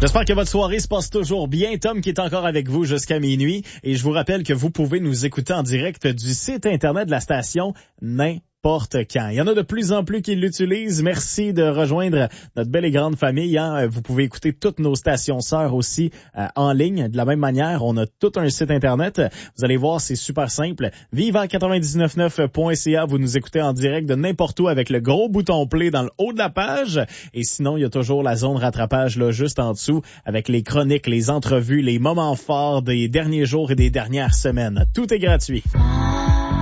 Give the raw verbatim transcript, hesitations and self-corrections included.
J'espère que votre soirée se passe toujours bien. Tom qui est encore avec vous jusqu'à minuit. Et je vous rappelle que vous pouvez nous écouter en direct du site Internet de la station n'importe quand. Il y en a de plus en plus qui l'utilisent. Merci de rejoindre notre belle et grande famille. Hein. Vous pouvez écouter toutes nos stations sœurs aussi euh, en ligne. De la même manière, on a tout un site Internet. Vous allez voir, c'est super simple. Vivant quatre-vingt-dix-neuf neuf point c a, vous nous écoutez en direct de n'importe où avec le gros bouton play dans le haut de la page. Et sinon, il y a toujours la zone rattrapage là juste en dessous avec les chroniques, les entrevues, les moments forts des derniers jours et des dernières semaines. Tout est gratuit.